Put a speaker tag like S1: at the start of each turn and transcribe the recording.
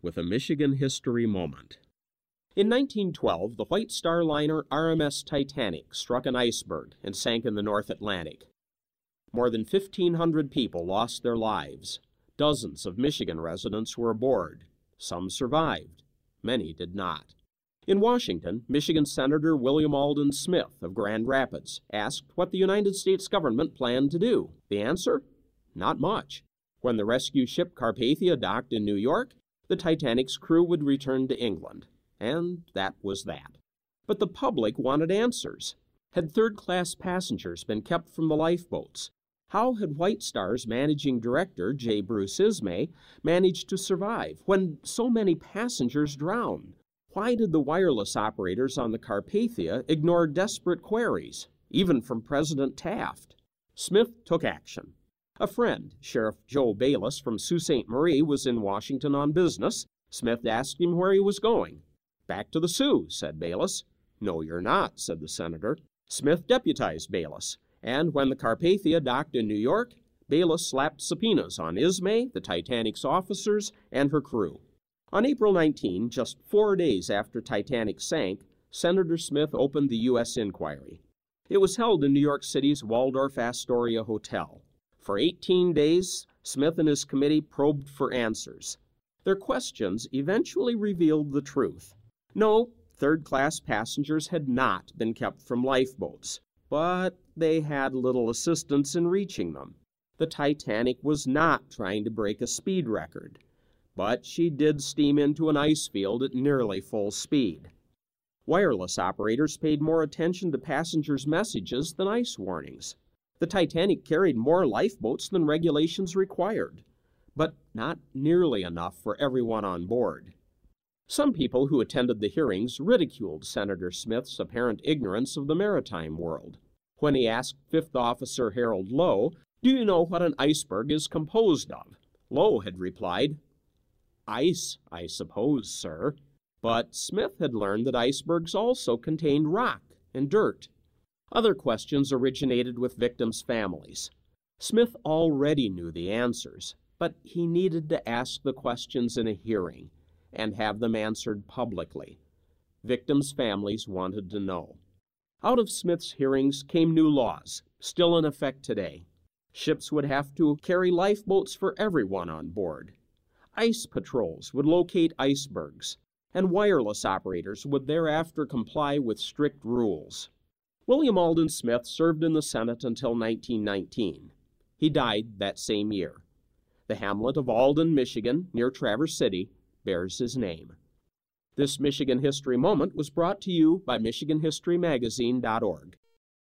S1: with a Michigan history moment. In 1912, the White Star liner RMS Titanic struck an iceberg and sank in the North Atlantic. More than 1,500 people lost their lives. Dozens of Michigan residents were aboard. Some survived. Many did not. In Washington, Michigan Senator William Alden Smith of Grand Rapids asked what the United States government planned to do. The answer? Not much. When the rescue ship Carpathia docked in New York, the Titanic's crew would return to England. And that was that. But the public wanted answers. Had third-class passengers been kept from the lifeboats? How had White Star's managing director, J. Bruce Ismay, managed to survive when so many passengers drowned? Why did the wireless operators on the Carpathia ignore desperate queries, even from President Taft? Smith took action. A friend, Sheriff Joe Bayless from Sault Ste. Marie, was in Washington on business. Smith asked him where he was going. "Back to the Sioux," said Bayless. "No, you're not," said the senator. Smith deputized Bayless, and when the Carpathia docked in New York, Bayless slapped subpoenas on Ismay, the Titanic's officers, and her crew. On April 19, just 4 days after Titanic sank, Senator Smith opened the U.S. inquiry. It was held in New York City's Waldorf Astoria Hotel. For 18 days, Smith and his committee probed for answers. Their questions eventually revealed the truth. No, third-class passengers had not been kept from lifeboats, but they had little assistance in reaching them. The Titanic was not trying to break a speed record, but she did steam into an ice field at nearly full speed. Wireless operators paid more attention to passengers' messages than ice warnings. The Titanic carried more lifeboats than regulations required, but not nearly enough for everyone on board. Some people who attended the hearings ridiculed Senator Smith's apparent ignorance of the maritime world. When he asked Fifth Officer Harold Lowe, "Do you know what an iceberg is composed of?" Lowe had replied, "Ice, I suppose, sir." But Smith had learned that icebergs also contained rock and dirt. Other questions originated with victims' families. Smith already knew the answers, but he needed to ask the questions in a hearing and have them answered publicly. Victims' families wanted to know. Out of Smith's hearings came new laws, still in effect today. Ships would have to carry lifeboats for everyone on board. Ice patrols would locate icebergs, and wireless operators would thereafter comply with strict rules. William Alden Smith served in the Senate until 1919. He died that same year. The hamlet of Alden, Michigan, near Traverse City, bears his name. This Michigan History Moment was brought to you by MichiganHistoryMagazine.org.